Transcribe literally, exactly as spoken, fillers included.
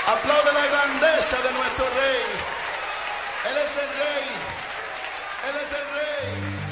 Aplaude la grandeza de nuestro rey. Él es el rey. Él es el rey.